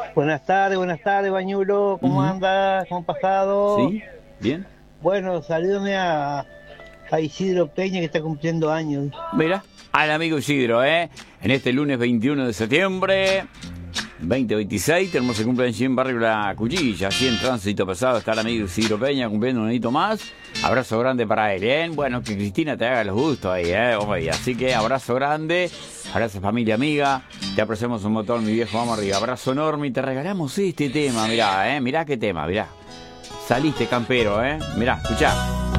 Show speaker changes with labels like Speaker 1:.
Speaker 1: Buenas tardes, Bañulo. ¿Cómo
Speaker 2: Ujú.
Speaker 1: andas? ¿Cómo ha pasado?
Speaker 2: ¿Sí? ¿Bien?
Speaker 1: Bueno, salúdame a Isidro Peña que está cumpliendo años.
Speaker 2: Mira, al amigo Isidro, ¿eh? En este lunes 21 de septiembre 2026 tenemos el cumpleaños en Barrio La Cuchilla, así en tránsito pesado está el amigo Isidro Peña cumpliendo un añito más. Abrazo grande para él, ¿eh? Bueno, que Cristina te haga los gustos ahí, ¿eh? Hoy, así que abrazo grande, abrazo familia amiga, te apreciamos un montón, mi viejo, vamos arriba. Abrazo enorme y te regalamos este tema, mirá, ¿eh? Mirá qué tema, mirá. Saliste campero, ¿eh? Mirá, escuchá.